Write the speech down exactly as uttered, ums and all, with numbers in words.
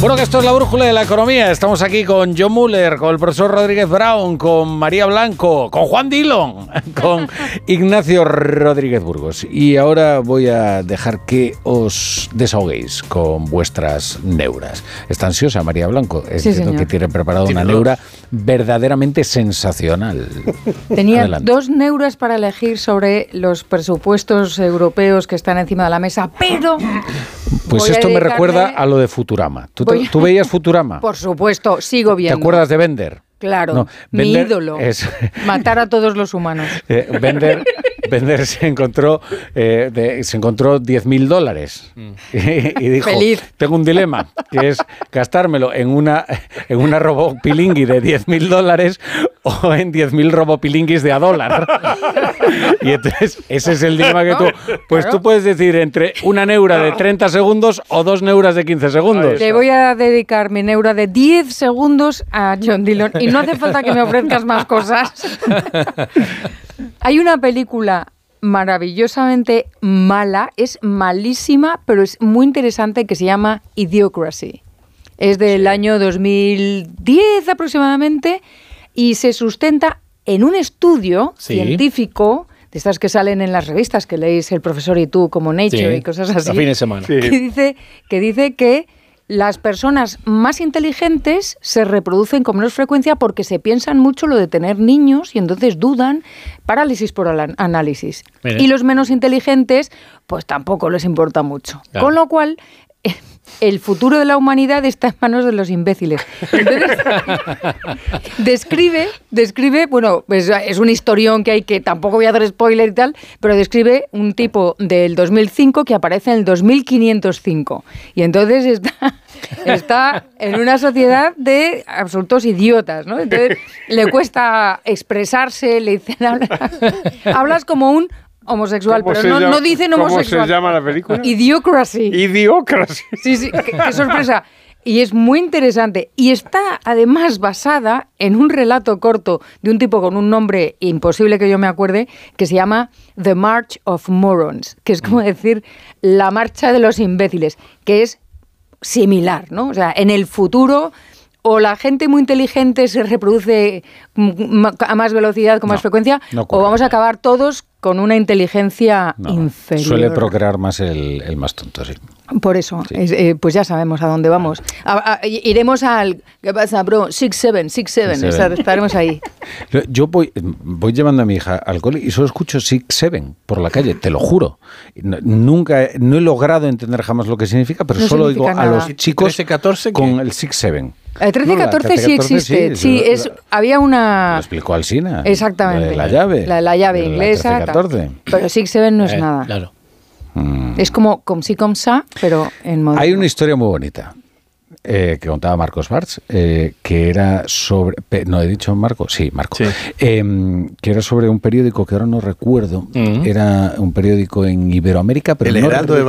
Bueno, que esto es la brújula de la economía. Estamos aquí con John Muller, con el profesor Rodríguez Brown, con María Blanco, con Juan Dillon, con Ignacio Rodríguez Burgos. Y ahora voy a dejar que os desahoguéis con vuestras neuras. ¿Está ansiosa María Blanco? Sí, Entiendo señor. que tiene preparada una neura verdaderamente sensacional. Tenía Adelante. dos neuras para elegir sobre los presupuestos europeos que están encima de la mesa, pero... Pues voy a esto me dedicarme- recuerda a lo de Futurama. ¿Tú, te- Voy a- ¿tú veías Futurama? Por supuesto, sigo ¿Te viendo. acuerdas de Bender? Claro, No, mi Bender ídolo. es- Matar a todos los humanos. Eh, Bender, Bender se encontró eh, de- se encontró diez mil dólares y, y dijo, Feliz. tengo un dilema, que es gastármelo en una, en una robopilingui de diez mil dólares o en diez mil robopilinguis de a dólar. Y entonces ese es el dilema que tú, pues Claro. tú puedes decir entre una neura de treinta segundos o dos neuras de quince segundos. Le voy a dedicar mi neura de diez segundos a John Dillon y no hace falta que me ofrezcas más cosas. Hay una película maravillosamente mala, es malísima, pero es muy interesante, que se llama Idiocracy. Es del año dos mil diez aproximadamente y se sustenta en un estudio Sí. científico, de estas que salen en las revistas que leéis el profesor y tú, como Nature Sí, y cosas así. a fin de semana. Que dice, que dice que las personas más inteligentes se reproducen con menos frecuencia porque se piensan mucho lo de tener niños y entonces dudan, parálisis por ala- análisis. Mira. Y los menos inteligentes, pues tampoco les importa mucho. Claro. Con lo cual, eh, el futuro de la humanidad está en manos de los imbéciles. Entonces, describe, describe, bueno, pues es un historión que hay que, tampoco voy a dar spoiler y tal, pero describe un tipo del dos mil cinco que aparece en el dos mil quinientos cinco. Y entonces está, está en una sociedad de absolutos idiotas, ¿no? Entonces le cuesta expresarse, le dicen, habla- hablas como un homosexual, ¿Cómo pero se no, llama- no dicen ¿Cómo homosexual. se llama la película? Idiocracy. Idiocracy. Sí, sí, qué, qué sorpresa. Y es muy interesante. Y está además basada en un relato corto de un tipo con un nombre imposible que yo me acuerde, que se llama The March of Morons, que es como decir la marcha de los imbéciles, que es similar, ¿no? O sea, en el futuro o la gente muy inteligente se reproduce m- a más velocidad, con más No, frecuencia, no ocurre. o vamos a acabar todos con una inteligencia No, inferior. suele procrear más el, el más tonto, sí. Por eso, Sí. es, eh, pues ya sabemos a dónde vamos. A- a- iremos al... ¿Qué pasa, bro? six seven, six seven. Six seven. Estaremos ahí. Yo voy, voy llevando a mi hija al cole y solo escucho Six Seven por la calle, te lo juro. No- Nunca, no he logrado entender jamás lo que significa, pero No solo oigo significa a nada. los chicos trece, catorce, ¿qué? con el Six Seven. El trece No, la catorce trece, sí catorce existe. sí, Sí, eso es, lo- había una... Lo explicó Alsina. Exactamente. La, de la llave. La de la llave de inglesa. trece, tal. catorce. Pero six seven no es Eh, nada. Claro. Mm. Es como com si com sa, pero en modo... Hay una historia muy bonita eh, que contaba Marcos Bartz, eh, que era sobre... pe- ¿No he dicho Marco? Sí, Marco. Sí. Eh, que era sobre un periódico que ahora no recuerdo. Mm. Era un periódico en Iberoamérica, pero El no Heraldo de